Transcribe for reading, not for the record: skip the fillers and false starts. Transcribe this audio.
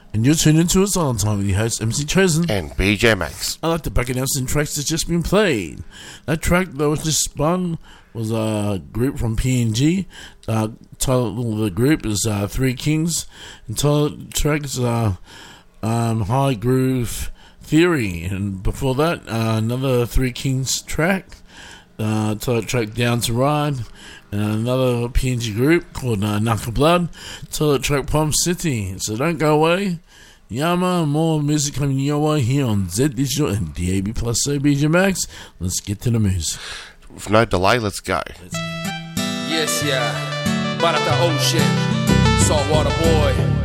And you're tuned into It's On Time with your host, MC Chosen. And BJ Max. I'd like to back announce some tracks that's just been played. That track that was just spun was a group from PNG. Title of the group is Three Kings. And title track is High Groove Theory. And before that, another Three Kings track. Title track Down to Ride. And another PNG group called Knuckle Blood. Title track Palm City. So don't go away. Yama, more music coming your way here on Z Digital and DAB Plus BJ Max. Let's get to the music. With no delay, let's go. Yes, yeah. Barata Ocean, Saltwater Boy.